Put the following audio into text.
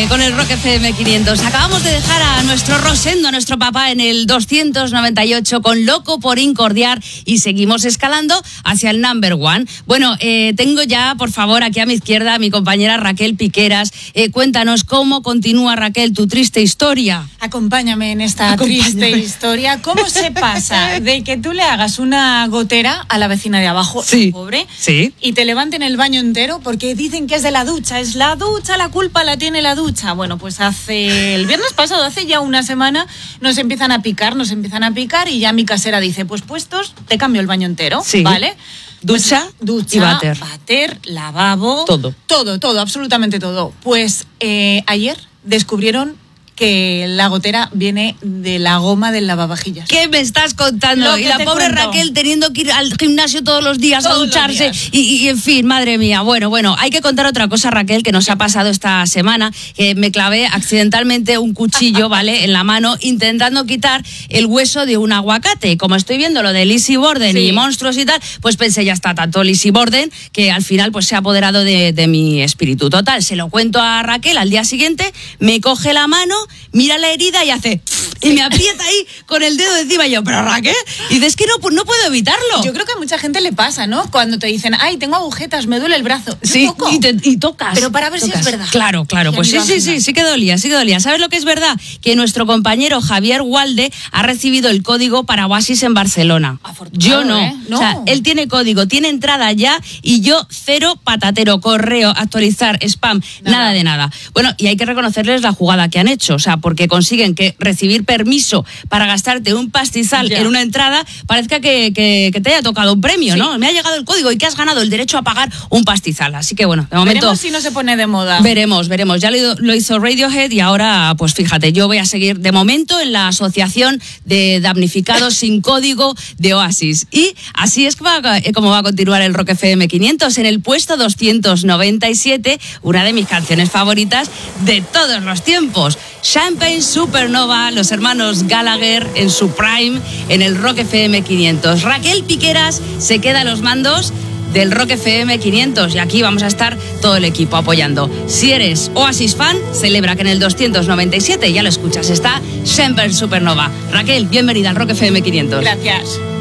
con el Rock FM 500. Acabamos de dejar a nuestro Rosendo, a nuestro papá, en el 298 con Loco por Incordiar y seguimos escalando hacia el number one. Bueno, tengo ya, por favor, aquí a mi izquierda a mi compañera Raquel Piqueras. Cuéntanos cómo continúa, Raquel, tu triste historia. Acompáñame en esta triste historia. ¿Cómo se pasa de que tú le hagas una gotera a la vecina de abajo, sí, pobre, sí, y te levanten el baño entero porque dicen que es de la ducha? Es la ducha, la culpa la tiene la ducha. Bueno, pues el viernes pasado, hace ya una semana, nos empiezan a picar y ya mi casera dice, pues puestos, te cambio el baño entero, sí, ¿vale? Ducha y váter, lavabo, todo, absolutamente todo. Pues ayer descubrieron que la gotera viene de la goma del lavavajillas. ¿Qué me estás contando? Y la pobre Raquel teniendo que ir al gimnasio todos los días a ducharse y en fin, madre mía. Bueno, hay que contar otra cosa, Raquel, que nos ha pasado esta semana, que me clavé accidentalmente un cuchillo, ¿vale?, en la mano intentando quitar el hueso de un aguacate. Como estoy viendo lo de Lizzie Borden y monstruos y tal, pues pensé, ya está, tanto Lizzie Borden, que al final pues se ha apoderado de mi espíritu. Total, se lo cuento a Raquel al día siguiente, me coge la mano, mira la herida y hace... Y me aprieta ahí con el dedo encima y yo, ¿pero Raquel? Y dices que no puedo evitarlo. Yo creo que a mucha gente le pasa, ¿no? Cuando te dicen, ay, tengo agujetas, me duele el brazo. Sí, y tocas. Pero para ver si es verdad. Claro, pues sí que dolía. ¿Sabes lo que es verdad? Que nuestro compañero Javier Walde ha recibido el código para Oasis en Barcelona. Yo no. No. O sea, él tiene código, tiene entrada ya y yo cero patatero, correo, actualizar, spam, nada de nada. Bueno, y hay que reconocerles la jugada que han hecho, o sea, porque consiguen que recibir permiso para gastarte un pastizal en una entrada parezca que te haya tocado un premio, ¿no? Me ha llegado el código y que has ganado el derecho a pagar un pastizal. Así que bueno, de momento... Veremos si no se pone de moda. Veremos. Ya lo hizo Radiohead y ahora, pues fíjate, yo voy a seguir de momento en la Asociación de Damnificados sin Código de Oasis. Y así es como va a continuar el Rock FM 500 en el puesto 297, una de mis canciones favoritas de todos los tiempos. Champagne Supernova, los hermanos Gallagher en su prime en el Rock FM 500. Raquel Piqueras se queda a los mandos del Rock FM 500 y aquí vamos a estar todo el equipo apoyando. Si eres Oasis fan, celebra que en el 297, ya lo escuchas, está Champagne Supernova. Raquel, bienvenida al Rock FM 500. Gracias.